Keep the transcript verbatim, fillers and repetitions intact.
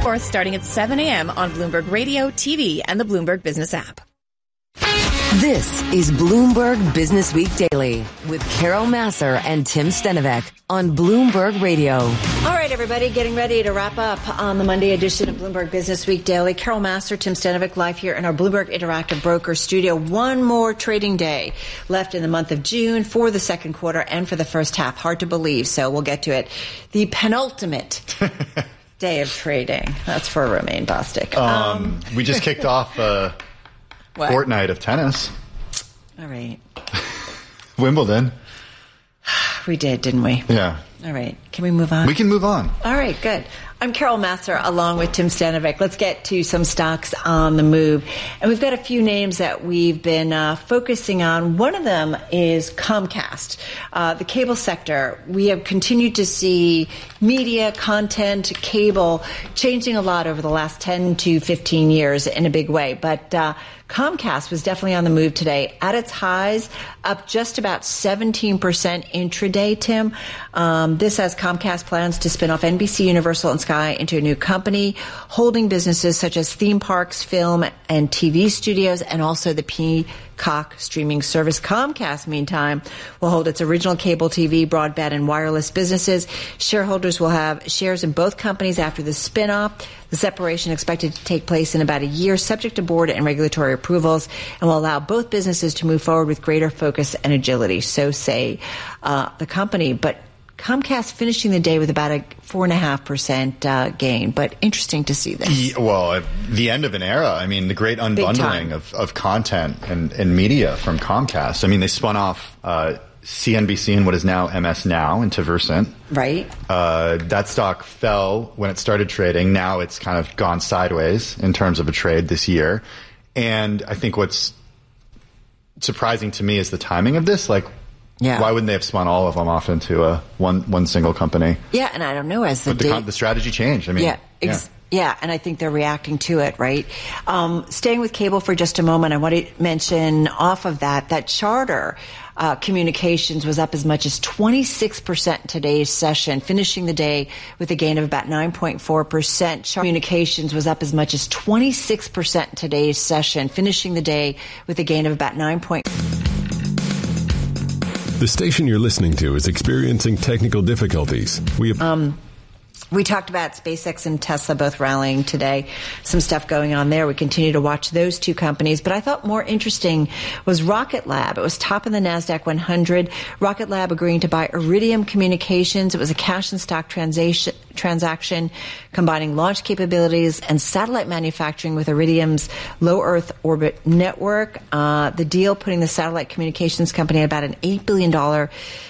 fourth, starting at seven a.m. on Bloomberg Radio, T V, and the Bloomberg Business app. This is Bloomberg Business Week Daily with Carol Massar and Tim Stenovec on Bloomberg Radio. All right, everybody, getting ready to wrap up on the Monday edition of Bloomberg Business Week Daily. Carol Massar, Tim Stenovec, live here in our Bloomberg Interactive Broker studio. One more trading day left in the month of June for the second quarter and for the first half. Hard to believe, so we'll get to it. The penultimate day of trading. That's for Romain Bostic. Um, Um, we just kicked off a what? fortnight of tennis. All right. Wimbledon. We did, didn't we? Yeah. All right. Can we move on? We can move on. All right, good. I'm Carol Massar along with Tim Stenovec. Let's get to some stocks on the move. And we've got a few names that we've been uh, focusing on. One of them is Comcast, uh, the cable sector. We have continued to see media, content, cable changing a lot over the last ten to fifteen years in a big way. But uh, Comcast was definitely on the move today. At its highs, up just about seventeen percent intraday, Tim. Um, this has Comcast plans to spin off N B C, Universal, and Sky into a new company, holding businesses such as theme parks, film, and T V studios, and also the Peacock streaming service. Comcast, meantime, will hold its original cable T V, broadband, and wireless businesses. Shareholders will have shares in both companies after the spinoff. The separation expected to take place in about a year, subject to board and regulatory approvals, and will allow both businesses to move forward with greater focus and agility. So say uh, the company. But Comcast finishing the day with about a four and a half percent uh, gain, but interesting to see this. Yeah, well, at the end of an era. I mean, the great unbundling of, of content and, and media from Comcast. I mean, they spun off uh, C N B C and what is now M S Now into Versant. Right. Uh, that stock fell when it started trading. Now it's kind of gone sideways in terms of a trade this year. And I think what's surprising to me is the timing of this. Like, yeah. Why wouldn't they have spun all of them off into a one one single company? Yeah, and I don't know as the but the, date, con- the strategy changed. I mean, yeah, ex- yeah. yeah, and I think they're reacting to it, right? Um, staying with cable for just a moment, I want to mention off of that that Charter uh, Communications was up as much as twenty-six percent in today's session, finishing the day with a gain of about nine point four percent. Charter Communications was up as much as twenty-six percent in today's session, finishing the day with a gain of about nine point four percent. The station you're listening to is experiencing technical difficulties. We have um, we talked about SpaceX and Tesla both rallying today. Some stuff going on there. We continue to watch those two companies. But I thought more interesting was Rocket Lab. It was top in the NASDAQ one hundred. Rocket Lab agreeing to buy Iridium Communications. It was a cash and stock transaction, transaction combining launch capabilities and satellite manufacturing with Iridium's low Earth orbit network. Uh, the deal putting the satellite communications company at about an eight billion dollars